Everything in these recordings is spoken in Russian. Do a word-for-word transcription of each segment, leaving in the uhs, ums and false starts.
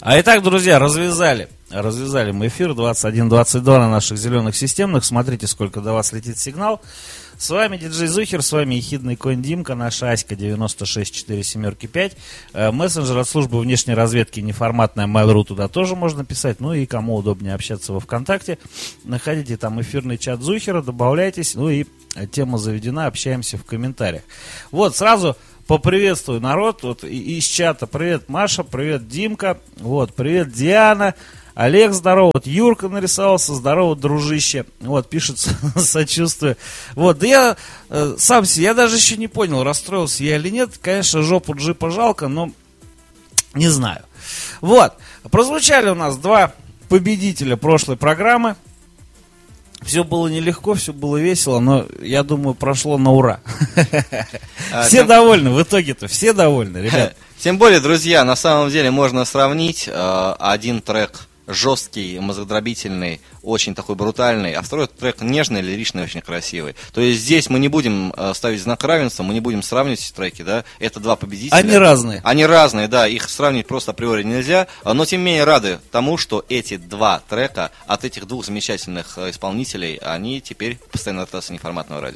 А итак, друзья, развязали. Развязали мы эфир двадцать один двадцать два на наших зеленых системных. Смотрите, сколько до вас летит сигнал. С вами диджей Зухер, с вами ехидный конь Димка, наша Аська девяносто шесть четыре семь пять. Мессенджер от службы внешней разведки неформатная Mail.ru, туда тоже можно писать. Ну и кому удобнее общаться во ВКонтакте, находите там эфирный чат Зухера, добавляйтесь. Ну и тема заведена, общаемся в комментариях. Вот, сразу поприветствую народ вот, из чата. Привет, Маша, привет, Димка, вот, привет, Диана. Олег, здорово, вот Юрка нарисовался, здорово, дружище, вот, пишется, сочувствую. Вот, да я э, сам себе, я даже еще не понял, расстроился я или нет, конечно, жопу джипа жалко, но не знаю. Вот, прозвучали у нас два победителя прошлой программы. Все было нелегко, все было весело, но, я думаю, прошло на ура. Все довольны, в итоге-то все довольны, ребят. Тем более, друзья, на самом деле можно сравнить один трек жесткий, мозгодробительный, очень такой брутальный, а второй трек нежный, лиричный, очень красивый. То есть здесь мы не будем ставить знак равенства, мы не будем сравнивать эти треки, да, это два победителя. Они разные. Они разные, да, их сравнивать просто априори нельзя, но тем не менее рады тому, что эти два трека от этих двух замечательных исполнителей, они теперь постоянно трассы неформатного радио.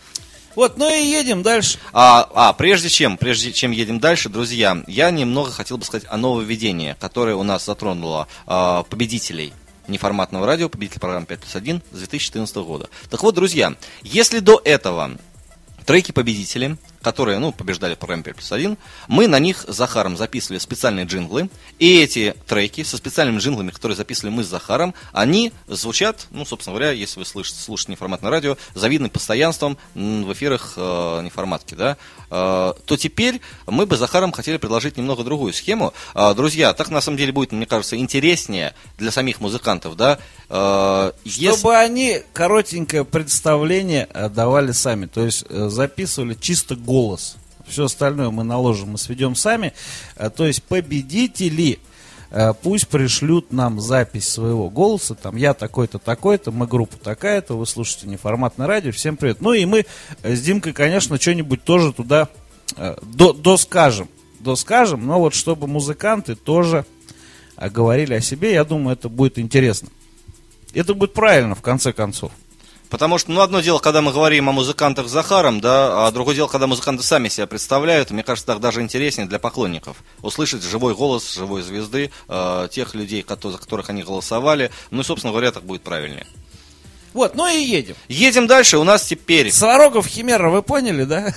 Вот, ну и едем дальше. А, а прежде чем, прежде чем едем дальше, друзья, я немного хотел бы сказать о нововведении, которое у нас затронуло а, победителей неформатного радио, победителей программы пять плюс один с две тысячи четырнадцатого года. Так вот, друзья, если до этого треки-победители, которые, ну, побеждали в программе пять плюс один, мы на них с Захаром записывали специальные джинглы, и эти треки со специальными джинглами, которые записывали мы с Захаром, они звучат, ну, собственно говоря, если вы слышите, слушаете неформатное радио, завидным постоянством в эфирах э, неформатки, да, э, то теперь мы бы с Захаром хотели предложить немного другую схему. Э, друзья, так на самом деле будет, мне кажется, интереснее для самих музыкантов, да, э, чтобы если... они коротенькое представление давали сами, то есть э, записывали чисто голос. Все остальное мы наложим, мы сведем сами. То есть победители пусть пришлют нам запись своего голоса. Там я такой-то, такой-то, мы группа такая-то, вы слушаете неформатное радио. Всем привет. Ну и мы с Димкой, конечно, что-нибудь тоже туда до, доскажем. Доскажем, но вот чтобы музыканты тоже говорили о себе, я думаю, это будет интересно. Это будет правильно, в конце концов. Потому что, ну, одно дело, когда мы говорим о музыкантах с Захаром, да, а другое дело, когда музыканты сами себя представляют, мне кажется, так даже интереснее для поклонников. Услышать живой голос живой звезды, э, тех людей, за которых они голосовали, ну и, собственно говоря, так будет правильнее. Вот, ну и едем. Едем дальше, у нас теперь... Сварогов, Химера, вы поняли, да?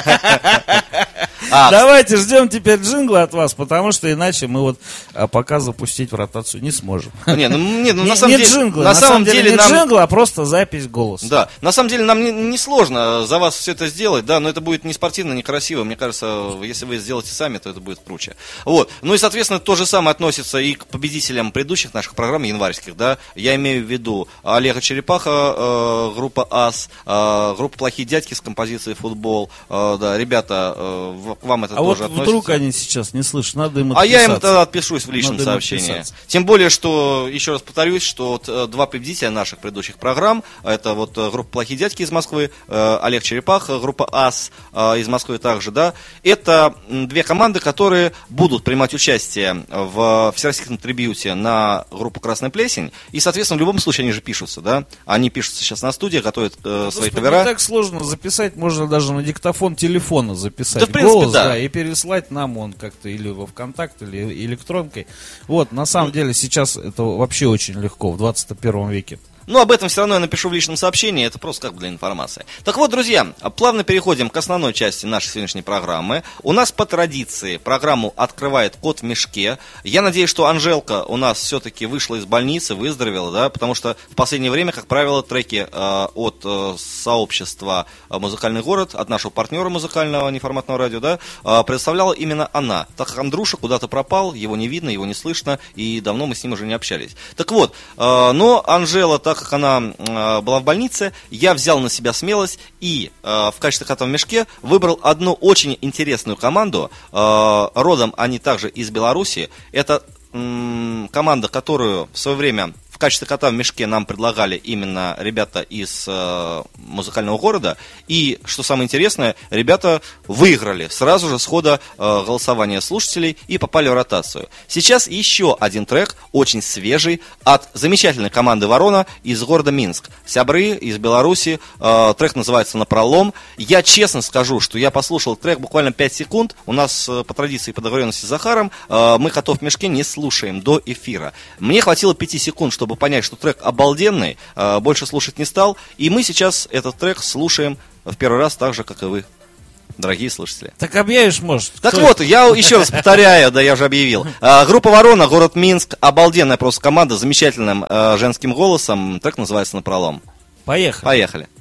А, давайте ждем теперь джингла от вас, потому что иначе мы вот а, пока запустить в ротацию не сможем. Не, ну, не, ну, не, на самом не деле, джингла, на, на самом деле, деле не нам... джингла, а просто запись голоса. Да, на самом деле нам не, не сложно за вас все это сделать, да, но это будет не спортивно, не красиво. Мне кажется, если вы сделаете сами, то это будет круче. Вот, ну и, соответственно, то же самое относится и к победителям предыдущих наших программ январских, да. Я имею в виду Олега Черепаха, э, группа АС, э, группа Плохие дядьки с композицией «Футбол». Э, да, ребята, э, вам это а тоже вот относится. Вдруг они сейчас не слышат, надо им отписаться. А я им тогда отпишусь в личном надо сообщении. Тем более, что, еще раз повторюсь, что вот, э, два победителя наших предыдущих программ, это вот э, группа «Плохие дядьки» из Москвы, э, Олег Черепах, группа АС э, из Москвы также, да, это две команды, которые будут принимать участие в всероссийском трибьюте на группу «Красная плесень», и, соответственно, в любом случае они же пишутся, да, они пишутся сейчас на студии, готовят э, свои Господи, кавера. Не так сложно записать, можно даже на диктофон телефона записать да, в принципе, голос, да. да, и переслать нам он как-то или во ВКонтакте, или электронкой. Вот, на самом деле сейчас это вообще очень легко в двадцать первом веке. Ну, об этом все равно я напишу в личном сообщении, это просто как бы для информации. Так вот, друзья, плавно переходим к основной части нашей сегодняшней программы. У нас по традиции программу открывает «Кот в мешке». Я надеюсь, что Анжелка у нас все-таки вышла из больницы, выздоровела, да, потому что в последнее время, как правило, треки э, от э, сообщества «Музыкальный город», от нашего партнера музыкального неформатного радио, да, э, предоставляла именно она. Так как Андрюша куда-то пропал, его не видно, его не слышно, и давно мы с ним уже не общались. Так вот, э, но Анжела, так как она э, была в больнице, я взял на себя смелость и э, в качестве кота в мешке выбрал одну очень интересную команду. Э, родом они также из Беларуси. Это э, команда, которую в свое время качестве кота в мешке нам предлагали именно ребята из э, музыкального города. И, что самое интересное, ребята выиграли сразу же с хода э, голосования слушателей и попали в ротацию. Сейчас еще один трек, очень свежий, от замечательной команды «Ворона» из города Минск. Сябры из Беларуси, э, трек называется «Напролом». Я честно скажу, что я послушал трек буквально пять секунд. У нас э, по традиции, по договоренности с Захаром, э, мы котов в мешке не слушаем до эфира. Мне хватило пяти секунд, чтобы понять, что трек обалденный, э, больше слушать не стал. И мы сейчас этот трек слушаем в первый раз так же, как и вы, дорогие слушатели. Так объявишь, может. Так кто... вот, я еще раз повторяю, да я уже объявил. А, группа «Ворона», город Минск, обалденная просто команда с замечательным а, женским голосом. Трек называется «Напролом». Поехали. Поехали.